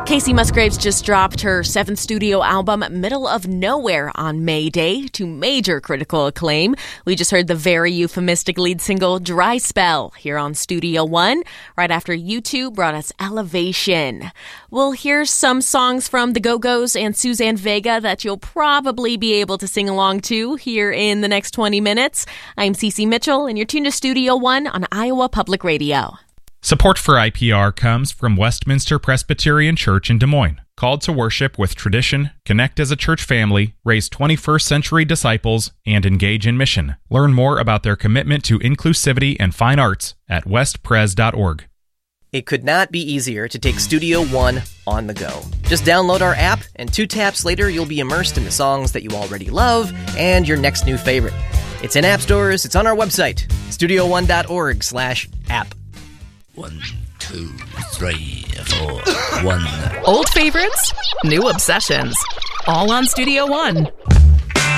Kacey Musgraves just dropped her 7th studio album, Middle of Nowhere, on May Day to major critical acclaim. We just heard the very euphemistic lead single, Dry Spell, here on Studio One, right after U2 brought us Elevation. We'll hear some songs from the Go-Go's and Suzanne Vega that you'll probably be able to sing along to here in the next 20 minutes. I'm Cece Mitchell, and you're tuned to Studio One on Iowa Public Radio. Support for IPR comes from Westminster Presbyterian Church in Des Moines. Called to worship with tradition, connect as a church family, raise 21st century disciples, and engage in mission. Learn more about their commitment to inclusivity and fine arts at westpres.org. It could not be easier to take Studio One on the go. Just download our app, and 2 taps later, you'll be immersed in the songs that you already love and your next new favorite. It's in app stores, it's on our website, studio1.org/app. 1, 2, 3, 4, 1. Old favorites, new obsessions, all on Studio One.